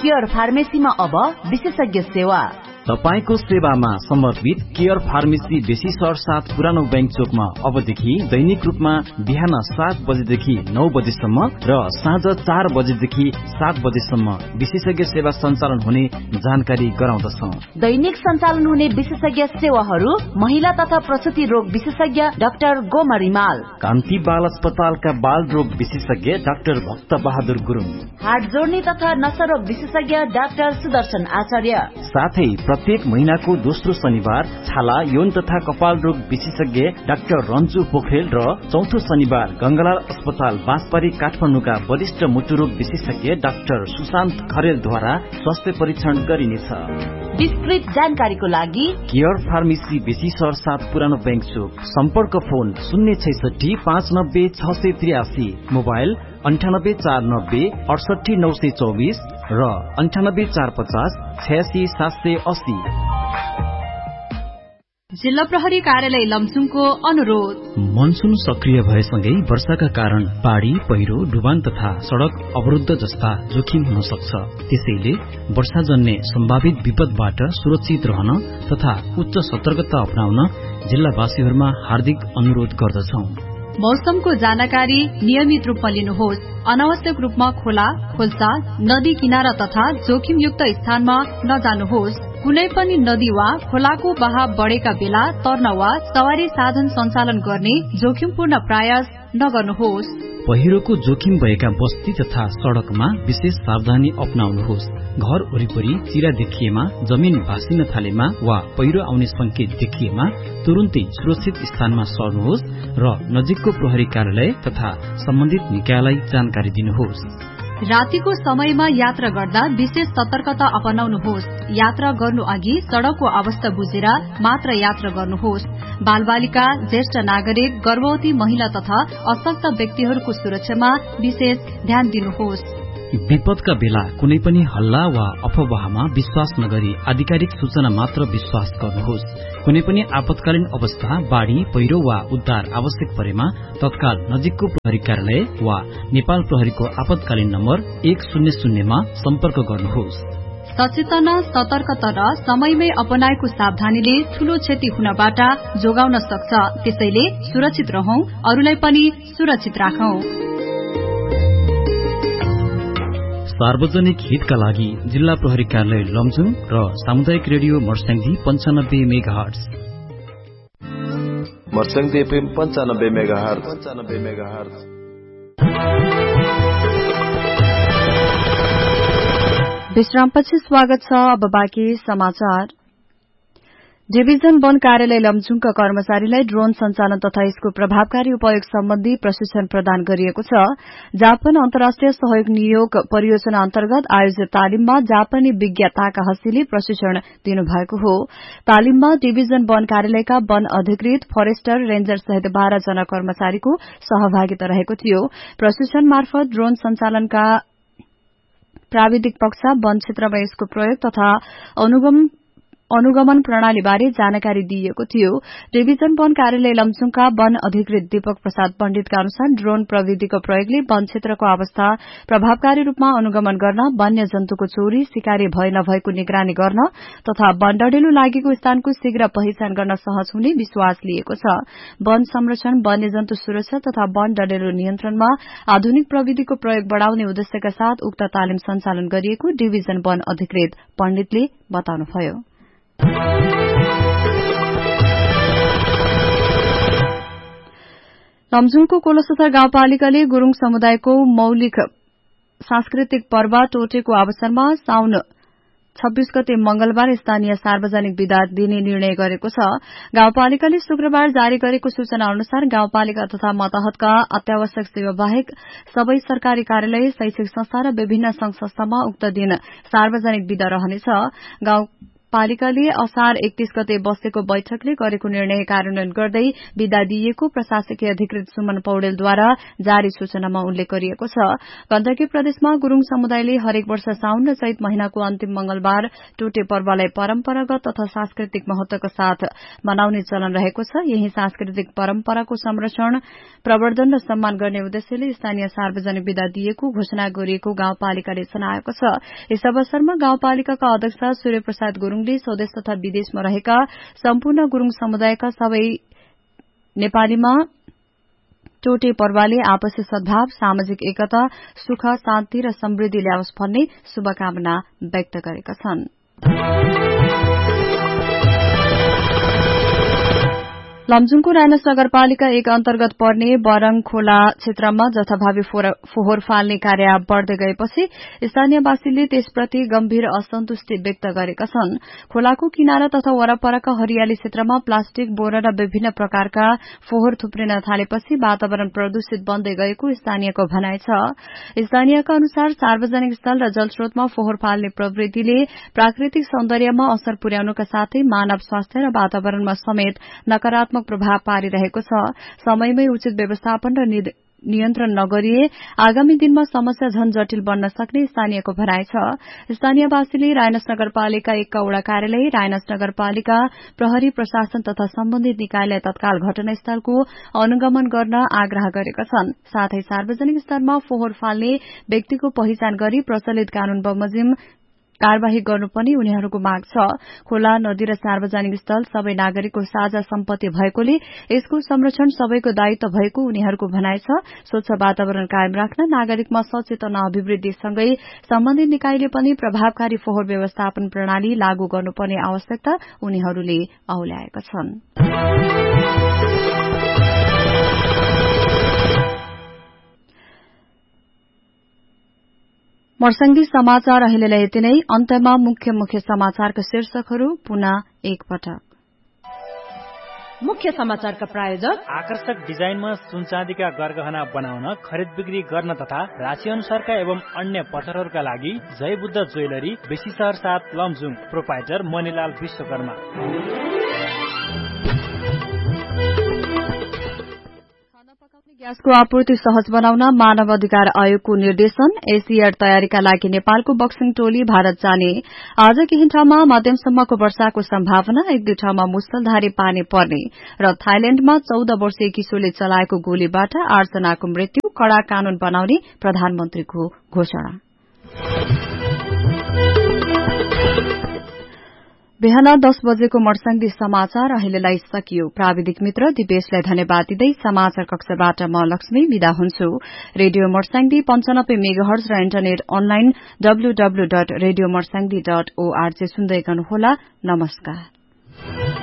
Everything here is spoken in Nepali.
केयर फार्मेसीमा अब विशेषज्ञ सेवा। तपाईको सेवामा समर्पित केयर फार्मेसी बेसी सर 7 पुरानो बैंक चोकमा अबदेखि दैनिक रूपमा बिहान 7 बजेदेखि 9 बजेसम्म र साँझ 4 बजेदेखि 7 बजेसम्म विशेषज्ञ सेवा सञ्चालन हुने जानकारी गराउँदछौं। दैनिक सञ्चालन हुने विशेषज्ञ सेवाहरू महिला तथा प्रसुति रोग विशेषज्ञ डाक्टर गोमा रिमाल, कान्ति बाल अस्पतालका बाल रोग विशेषज्ञ डाक्टर भक्त बहादुर गुरुङ, हार्ट जोड्ने तथा नसा रोग विशेषज्ञ डाक्टर सुदर्शन आचार्य, साथै प्रत्येक महिनाको दोस्रो शनिबार छाला यौन तथा कपाल रोग विशेषज्ञ डाक्टर रन्जु पोखरेल र चौथो शनिबार गंगालाल अस्पताल बाँसबारी काठमाडौँका वरिष्ठ मुटु रोग विशेषज्ञ डाक्टर सुशान्त खरेलद्वारा स्वास्थ्य परीक्षण गरिनेछ। विस्तृत जानकारीको लागि केयर फार्मेसी बेसी सर 7 पुरानो बैंक चोक, सम्पर्क फोन 066 590 683, मोबाइल 9849 68 924 र 98 450 86 780। जिल्ला प्रहरी कार्यालय लमजुङको अनुरोध। मनसुन सक्रिय भएसँगै वर्षाका कारण बाढ़ी, पहिरो, डुबान तथा सड़क अवरुद्ध जस्ता जोखिम हुन सक्छ। त्यसैले वर्षाजन्य सम्भावित विपदबाट सुरक्षित रहन तथा उच्च सतर्कता अपनाउन जिल्लावासीहरूमा हार्दिक अनुरोध गर्दछौं। मौसमको जानकारी नियमित रूपमा लिनुहोस्। अनावश्यक रूपमा खोला, खोल्सा, नदी किनारा तथा जोखिमयुक्त स्थानमा नजानुहोस्। कुनै पनि नदी वा खोलाको बहाव बढ़ेका बेला तर्न वा सवारी साधन सञ्चालन गर्ने जोखिमपूर्ण प्रयास नगर्नुहोस्। पहिरोको जोखिम भएका बस्ती तथा सड़कमा विशेष सावधानी अपनाउनुहोस्। घर वरिपरि चिरा देखिएमा, जमिन भासिन थालेमा वा पहिरो आउने संकेत देखिएमा तुरुन्तै सुरक्षित स्थानमा सर्नुहोस् र नजिकको प्रहरी कार्यालय तथा सम्बन्धित निकायलाई जानकारी दिनुहोस्। रातिको समयमा यात्रा गर्दा विशेष सतर्कता अपनाउनुहोस्। यात्रा गर्नु अघि सड़कको अवस्था बुझेर मात्र यात्रा गर्नुहोस्। बालबालिका, ज्येष्ठ नागरिक, गर्भवती महिला तथा अशक्त व्यक्तिहरूको सुरक्षामा विशेष ध्यान दिनुहोस्। विपदका बेला कुनै पनि हल्ला वा अफवाहमा विश्वास नगरी आधिकारिक सूचना मात्र विश्वास गर्नुहोस्। कुनै पनि आपतकालीन अवस्था, बाढ़ी, पहिरो वा उद्धार आवश्यक परेमा तत्काल नजिकको प्रहरी कार्यालय वा नेपाल प्रहरीको आपतकालीन नम्बर 100 मा सम्पर्क गर्नुहोस्। सचेतना, सतर्कता र समयमै अपनाएको सावधानीले ठूलो क्षति हुनबाट जोगाउन सक्छ। त्यसैले सुरक्षित रहौं, अरूलाई पनि सुरक्षित राखौं। सार्वजनिक हितका लागि जिल्ला प्रहरी कार्यालय लमजुङ र सामुदायिक radio Marsyangdi 95 megahertz. Marsyangdi FM 95 megahertz. विश्रामपछि स्वागत छ। अब बाँकी समाचार। डिभिजन वन कार्यालय लमजुङका कर्मचारीलाई ड्रोन सञ्चालन तथा यसको प्रभावकारी उपयोग सम्बन्धी प्रशिक्षण प्रदान गरिएको छ। जापान अन्तर्राष्ट्रिय सहयोग नियोग परियोजना अन्तर्गत आयोजित तालिममा जापानी विज्ञ ताकाहासीले प्रशिक्षण दिनुभएको हो। तालिममा डिभिजन वन कार्यालयका वन अधिकृत, फरेस्टर, रेन्जर सहित 12 जना कर्मचारीको सहभागिता रहेको थियो। प्रशिक्षण मार्फत ड्रोन सञ्चालनका प्राविधिक पक्ष, वन क्षेत्रमा यसको प्रयोग तथा अनुगमन प्रणालीबारे जानकारी दिइएको थियो। डिभिजन वन कार्यालय लमजुङका वन अधिकृत दीपक प्रसाद पण्डितका अनुसार ड्रोन प्रविधिको प्रयोगले वन क्षेत्रको अवस्था प्रभावकारी रूपमा अनुगमन गर्न, वन्य जन्तुको चोरी, शिकारी भए नभएको निगरानी गर्न तथा वन डढेलो लागेको स्थानको शीघ्र पहिचान गर्न सहज हुने विश्वास लिएको छ। वन संरक्षण, वन्यजन्तु सुरक्षा तथा वन डढेलो नियन्त्रणमा आधुनिक प्रविधिको प्रयोग बढ़ाउने उद्देश्यका साथ उक्त तालिम सञ्चालन गरिएको डिभिजन वन अधिकृत पण्डितले बताउनुभयो। लमजुङको कोलसथर गाउँपालिकाले गुरूङ समुदायको मौलिक सांस्कृतिक पर्व टोटेको अवसरमा साउन 26 गते मंगलबार स्थानीय सार्वजनिक विदा दिने निर्णय गरेको छ। गाउँपालिकाले शुक्रबार जारी गरेको सूचना अनुसार गाउँपालिका तथा मतहतका अत्यावश्यक सेवा बाहेक सबै सरकारी कार्यालय, शैक्षिक संस्था र विभिन्न संघ संस्थामा उक्त दिन सार्वजनिक विदा रहनेछ। पालिकाले असार 31 गते बसेको बैठकले गरेको निर्णय कार्यान्वयन गर्दै विदा दिएको प्रशासकीय अधिकृत सुमन पौडेलद्वारा जारी सूचनामा उल्लेख गरिएको छ। गण्डकी प्रदेशमा गुरूङ समुदायले हरेक वर्ष साउन र चैत महिनाको अन्तिम मंगलबार टोटे पर्वलाई परम्परागत तथा सांस्कृतिक महत्वका साथ मनाउने चलन रहेको छ। यही सांस्कृतिक परम्पराको संरक्षण, प्रवर्धन र सम्मान गर्ने उद्देश्यले स्थानीय सार्वजनिक विदा दिएको घोषणा गरिएको गाउँपालिकाले जनाएको छ। यस अवसरमा गाउँपालिकाका अध्यक्ष सूर्यप्रसाद गुरूङले स्वदेश तथा विदेशमा रहेका सम्पूर्ण गुरूङ समुदायका सबै नेपालीमा टोटे पर्वले आपसी सद्भाव, सामाजिक एकता, सुख, शान्ति र समृद्धि ल्याओस् भन्ने शुभकामना व्यक्त गरेका छन्। लमजुङको रायनस नगरपालिका 1 अन्तर्गत पर्ने बरङ खोला क्षेत्रमा जथाभावी फोहोर फाल्ने कार्य बढ़दै गएपछि स्थानीयवासीले त्यसप्रति गम्भीर असन्तुष्टि व्यक्त गरेका छन्। खोलाको किनारा तथा वरपरका हरियाली क्षेत्रमा प्लास्टिक, बोरा र विभिन्न प्रकारका फोहोर थुप्रिन थालेपछि वातावरण प्रदूषित बन्दै गएको स्थानीयको भनाइ छ। स्थानीयका अनुसार सार्वजनिक स्थल र जलस्रोतमा फोहोर फाल्ने प्रवृत्तिले प्राकृतिक सौन्दर्यमा असर पुर्याउनका साथै मानव स्वास्थ्य र वातावरणमा समेत नकारात्मक प्रभाव पारिरहेको छ। समयमै उचित व्यवस्थापन र नियन्त्रण नगरिए आगामी दिनमा समस्या झन जटिल बन्न सक्ने स्थानीयको भनाइ छ। स्थानीयवासीले रायनस नगरपालिका 1 का वडा कार्यालय, रायनस नगरपालिका प्रहरी प्रशासन तथा सम्बन्धित निकायलाई तत्काल घटनास्थलको अनुगमन गर्न आग्रह गरेका छन्। साथै सार्वजनिक स्तरमा फोहोर फाल्ने व्यक्तिको पहिचान गरी प्रचलित कानून बमोजिम कार्यवाही गर्नुपर्ने उनीहरूको माग छ। खोला, नदी र सार्वजनिक स्थल सबै नागरिकको साझा सम्पत्ति भएकोले यसको संरक्षण सबैको दायित्व भएको उनीहरूको भनाइ छ। स्वच्छ वातावरण कायम राख्न नागरिकमा सचेतना अभिवृद्धिसँगै सम्बन्धित निकायले पनि प्रभावकारी फोहोर व्यवस्थापन प्रणाली लागू गर्नुपर्ने आवश्यकता उनीहरूले औल्याएका छन्। मर्स्याङ्दी समाचार अहिलेलाई यति नै। अन्त्यमा मुख्य समाचारका शीर्षकहरू पुनः एकपटक। मुख्य समाचारका प्रायोजक आकर्षक डिजाइनमा सुनचाँदीका गरगहना बनाउन, खरिद बिक्री गर्न तथा राशि अनुसारका एवं अन्य पत्थरहरूका लागि जय बुद्ध ज्वेलरी, बेसी शहर 7 लमजुङ। प्रोपाइटर मणिलाल विश्वकर्मा। ग्यासको आपूर्ति सहज बनाउन मानव अधिकार आयोगको निर्देशन। एसियाड तयारीका लागि नेपालको बक्सिङ टोली भारत जाने। आज केही ठाउँमा मध्यमसम्मको वर्षाको सम्भावना, 1-2 ठाउँमा मुसलधारे पानी पर्ने। र थाइल्याण्डमा 14 वर्षीय किशोरले चलाएको गोलीबाट 8 जनाको मृत्यु, कड़ा कानून बनाउने प्रधानमन्त्रीको घोषणा। बिहान 10 बजेको मर्स्याङ्दी समाचार अहिलेलाई सकियो। प्राविधिक मित्र दिपेशलाई धन्यवाद दिँदै समाचार कक्षबाट म लक्ष्मी विदा हुन्छु। रेडियो मर्स्याङ्दी 95 मेगाहर्ज र इन्टरनेट अनलाइन www.radiomarsangdi.org सुन्दै गर्नुहोला। नमस्कार।